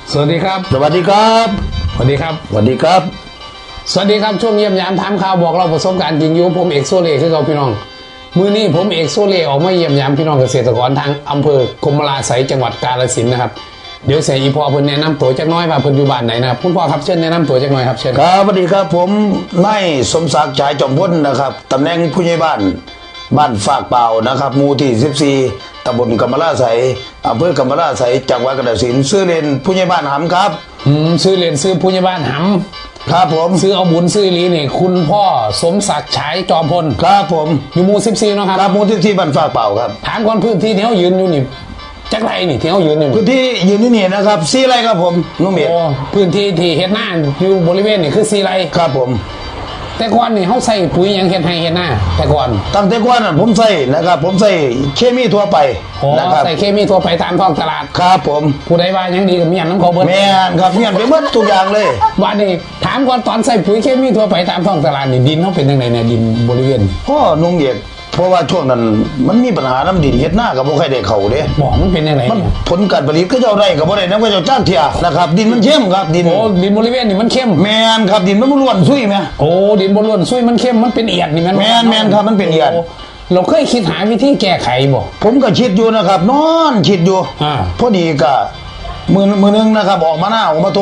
สวัสดีครับสวัสดีครับสวัสดีครับสวัสดีครับสวัสดีครับช่วงเยี่ยมยามถามข่าวบอกเราประสบการณ์จริงอยู่ผมเอกโซเล่คือเราพี่น้องมื้อนี้ผมเอกโซเล่ออกมาเยี่ยมยามพี่น้องเกษตรกรทางอำเภอกรมราไสยจังหวัดกาฬสินธุ์นะครับเดี๋ยวเสียอีพ่อเพิ่นแนะนำตัวจักน้อยว่าเพิ่นอยู่บ้านไหนนะครับคุณพ่อครับเชิญแนะนำตัวจักหน่อยครับเชิญครับสวัสดีครับผมนายสมศักดิ์ฉายจอมพลนะครับตำแหน่งผู้ใหญ่บ้านฝากเปล่านะครับหมู่ที่14ตำบลกำมะลาไสยอำเภอกำมะลาไสยจังหวัดกาฬสินธุ์ชื่อเล่นผู้ใหญ่บ้านหำครับชื่อเล่นชื่อผู้ใหญ่บ้านหำครับผมชื่อเอาบุญชื่อลีนี่คุณพ่อสมศักดิ์ฉายจอมพลครับผมอยู่หมู่14เนาะครับหมู่14บ้านฝากเปล่าครับถามก่อนพื้นที่ที่เฮายืนอยู่นี่จักไรนี่ที่เฮายืนอยู่พื้นที่ยืนนี่นะครับ4 ไร่ครับผมนุ่มเอียดพื้นที่ที่เฮ็ดหน้าอยู่บริเวณนี่คือ4 ไร่ครับผมแต่ก่อนนี่เฮาใส่ปุ๋ยหยังเฮ็ดให้เฮ็ดหน้าแต่ก่อนตั้งแต่ก่อนผมใส่นะครับผมใส่เคมีทั่วไปนะครับใส่เคมีทั่วไปตามท้องตลาดครับผมผู้ใดว่ายังดีก็มีอันน้ำเขาเบิดแม่นครับมีอันไปเบิดทุกอย่างเลยว่านี่ถามก่อนตอนใส่ปุ๋ยเคมีทั่วไปตามท้องตลาดนี่ดินเฮาเป็นจังไดเนี่ยดินบริเวณนุ่มเอียดเพราะว่าช่วงนั้นมันมีปัญหาน้ำดินเฮ็ดหน้ากับบ่ค่อยได้เข้าเด้บ่มันเป็นจังไดมันผลการผลิตก็เจ้าได้ก็บ่ได้นำก็เจ้าจ้างเที่ยนะครับดินมันเข้มครับดินดินบริเวณนี่มันเข้มแม่นครับดินมันล้วนซุยแม่ดินบ่ล้วนซุยมันเข้มมันเป็นเอียดนี่แม่นครับมันเป็นเอียดเราเคยคิดหาวิธีแก้ไขบ่ผมก็คิดอยู่นะครับนอนคิดอยู่พอดีก็มื้อนึงนะครับออกมาหน้าออกมา